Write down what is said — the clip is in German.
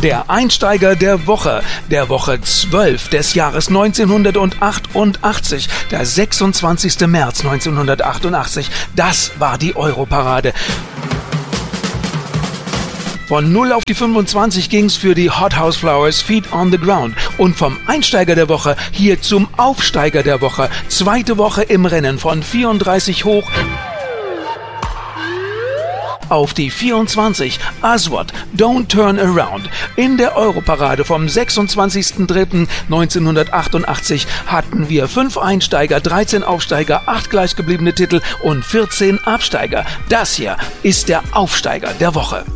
Der Einsteiger der Woche 12 des Jahres 1988, der 26. März 1988, das war die Europarade. Von 0 auf die 25 ging's für die Hot House Flowers, Feet on the Ground. Und vom Einsteiger der Woche hier zum Aufsteiger der Woche. Zweite Woche im Rennen von 34 hoch auf die 24, Aswad, Don't Turn Around. In der Europarade vom 26.03.1988 hatten wir 5 Einsteiger, 13 Aufsteiger, 8 gleichgebliebene Titel und 14 Absteiger. Das hier ist der Aufsteiger der Woche.